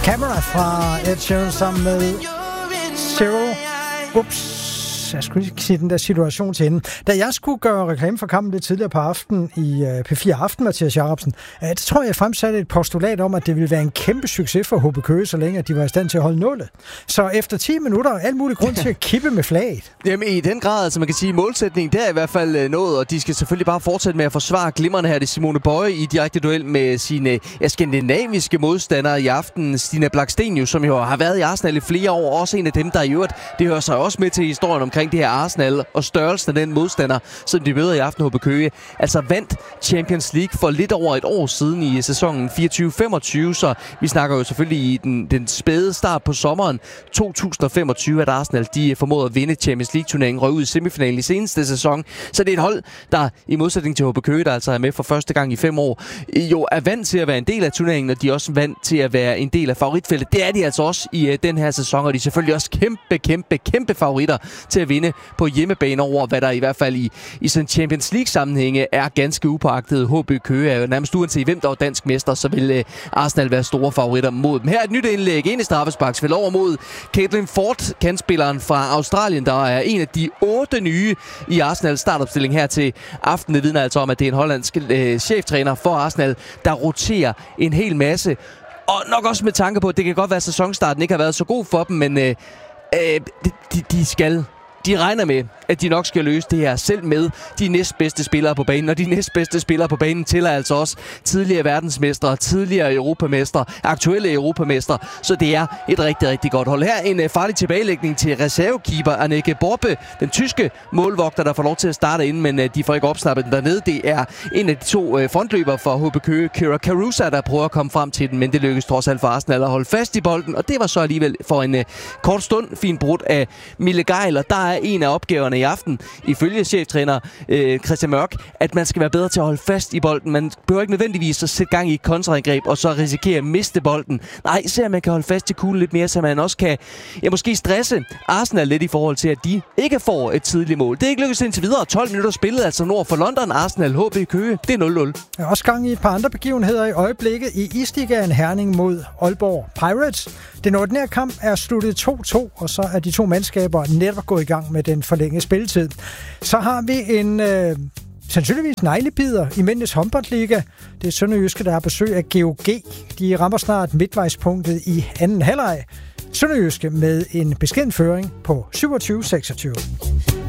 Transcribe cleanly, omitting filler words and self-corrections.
Camera fra Ed Sheeran sammen med Zero. Jeg skulle ikke sige den der situation til hende. Da jeg skulle gøre reklame for kampen lidt tidligere på aften i P4 Aften, Mathias Jacobsen, det tror jeg fremsatte et postulat om, at det ville være en kæmpe succes for HB Køge, så længe at de var i stand til at holde nullet. Så efter 10 minutter er alt muligt grund til at kippe med flaget. Jamen i den grad, altså man kan sige, målsætningen der er i hvert fald nået, og de skal selvfølgelig bare fortsætte med at forsvare glimmerne her. Det er Simone Bøje i direkte duel med sine skandinaviske modstandere i aften. Stina Blackstenius, som jo har været i Arsenal i flere år, også en af dem, der i øvrigt, det hører sig også med til historien omkring det her Arsenal og størrelsen af den modstander, som de møder i aften HB Køge. Altså vandt Champions League for lidt over et år siden i sæsonen 24-25, så vi snakker jo selvfølgelig i den spæde start på sommeren 2025, at Arsenal de formåede at vinde Champions League-turneringen, røg ud i semifinalen i seneste sæson. Så det er et hold, der i modsætning til HB Køge, der altså er med for første gang i 5 år, jo er vant til at være en del af turneringen, og de er også vant til at være en del af favoritfeltet. Det er de altså også i den her sæson, og de er selvfølgelig også kæmpe favoritter til at vinde på hjemmebane over, hvad der i hvert fald i sådan Champions League-sammenhænge er ganske upåagtet. HB Køge er jo nærmest uanset hvem der er dansk mester, så vil Arsenal være store favoritter mod dem. Her er et nyt indlæg ind i straffesparksfelt over mod Caitlin Ford, kantspilleren fra Australien, der er en af de 8 nye i Arsenals startopstilling her til aften. Det vidner altså om, at det er en hollandsk cheftræner for Arsenal, der roterer en hel masse. Og nok også med tanke på, at det kan godt være, at sæsonstarten ikke har været så god for dem, men de regner med, at de nok skal løse det her selv med de næstbedste spillere på banen. Og de næstbedste spillere på banen tæller altså også tidligere verdensmestre, tidligere europamestre, aktuelle europamestre. Så det er et rigtig godt hold. Her en farlig tilbagelægning til reservekeeper Anneke Borbe, den tyske målvogter, der får lov til at starte ind, men de får ikke opsnappet den dernede. Det er en af de 2 frontløbere for HB Køge, Kira Carusa, der prøver at komme frem til den, men det lykkes trods alt for Arsenal at holde fast i bolden. Og det var så alligevel for en kort stund fint brudt af Mille Geil, og der er en af opgaverne i aften, ifølge cheftræner Christian Mørk, at man skal være bedre til at holde fast i bolden. Man behøver ikke nødvendigvis at sætte gang i et kontraangreb og så risikere at miste bolden. Nej, se at man kan holde fast i kuglen lidt mere, så man også kan måske stresse Arsenal lidt i forhold til, at de ikke får et tidligt mål. Det er ikke lykkedes indtil videre. 12 minutter spillet, altså nord for London. Arsenal HB Køge, det er 0-0. Der er også gang i et par andre begivenheder i øjeblikket i Isligaen. Herning mod Aalborg Pirates. Den ordinære kamp er sluttet 2-2, og så er de 2 mandskaber netop gået i gang med den forlængede spilletid. Så har vi en sandsynligvis neglebider i Mændenes Håndboldliga. Det er Sønderjyske, der har besøg af GOG. De rammer snart midtvejspunktet i anden halvleg. Sønderjyske med en beskeden føring på 27-26.